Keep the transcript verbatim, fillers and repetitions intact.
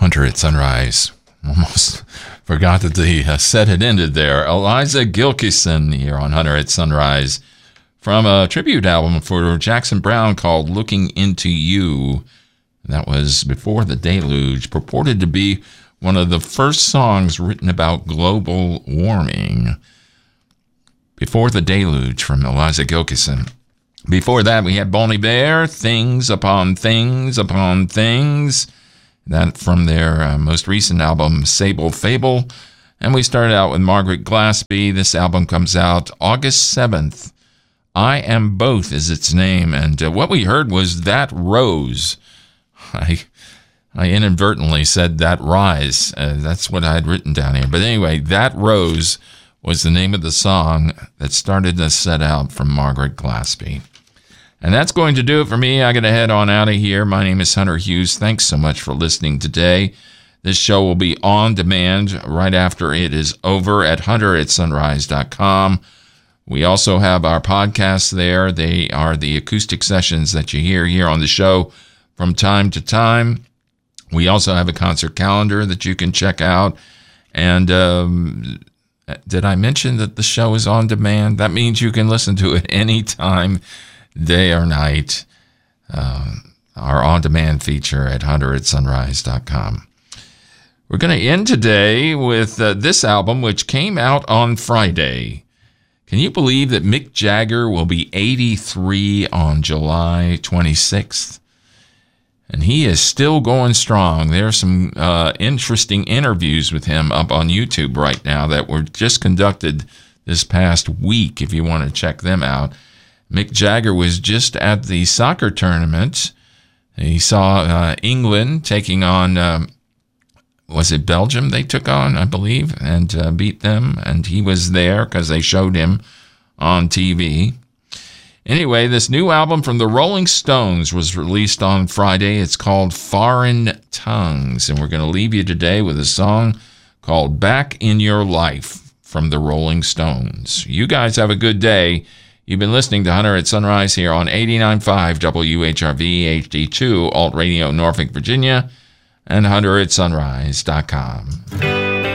Hunter at Sunrise. Almost forgot that the uh, set had ended there. Eliza Gilkyson here on Hunter at Sunrise from a tribute album for Jackson Browne called Looking Into You. That was Before the Deluge, purported to be one of the first songs written about global warming. Before the Deluge from Eliza Gilkyson. Before that, we had Bon Iver, Things Upon Things Upon Things. That from their uh, most recent album, Sable Fable. And we started out with Margaret Glaspie. This album comes out August seventh. I Am Both is its name. And uh, what we heard was That Rose. I I inadvertently said That Rise. Uh, that's what I had written down here. But anyway, That Rose was the name of the song that started to set out from Margaret Glaspie. And that's going to do it for me. I got to head on out of here. My name is Hunter Hughes. Thanks so much for listening today. This show will be on demand right after it is over at hunter at sunrise dot com. We also have our podcasts there. They are the acoustic sessions that you hear here on the show from time to time. We also have a concert calendar that you can check out. And um, did I mention that the show is on demand? That means you can listen to it anytime, day or night. Uh, our on-demand feature at hunter at sunrise dot com. We're going to end today with uh, this album, which came out on Friday. Can you believe that Mick Jagger will be eighty-three on July twenty-sixth? And he is still going strong. There are some uh, interesting interviews with him up on YouTube right now that were just conducted this past week, if you want to check them out. Mick Jagger was just at the soccer tournament. He saw uh, England taking on, um, was it Belgium they took on, I believe, and uh, beat them. And he was there because they showed him on T V. Anyway, this new album from the Rolling Stones was released on Friday. It's called Foreign Tongues, and we're going to leave you today with a song called Back in Your Life from the Rolling Stones. You guys have a good day. You've been listening to Hunter at Sunrise here on eighty-nine point five W H R V H D two Alt Radio Norfolk, Virginia, and hunter at sunrise dot com.